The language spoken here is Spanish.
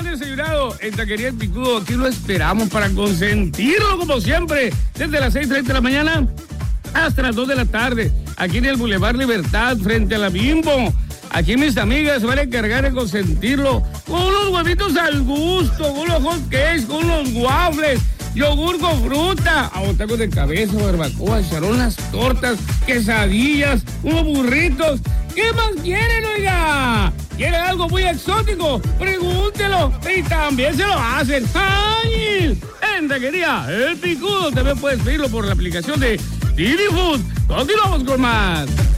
desayunado en Taquería El Picudo. Aquí lo esperamos para consentirlo como siempre. Desde las 6:30 de la mañana hasta las 2 de la tarde. Aquí en el Boulevard Libertad, frente a la Bimbo. Aquí mis amigas se van a encargar de consentirlo con unos huevitos al gusto, con unos hot cakes, con unos waffles, yogur con fruta, tacos de cabeza, barbacoa, charolas, tortas, quesadillas, unos burritos. ¿Qué más quieren, oiga? ¿Quiere algo muy exótico? Pregúntelo y también se lo hacen. ¡Ay! En Taquería El Picudo también puedes pedirlo por la aplicación de Didi Food. Continuamos con más.